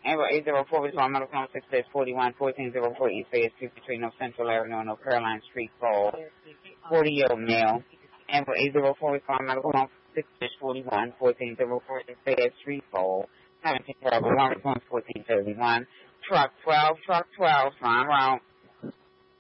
Amber 804 is on medical 6 days 41 1404 East Fayette Street between North Central Avenue and North Caroline Street Fall. 40-year-old male. Amber 804 is on medical 6 days 41 1404 East Fayette Street Fall. 17 Forever 1 response 1431. Truck 12, Farm Route.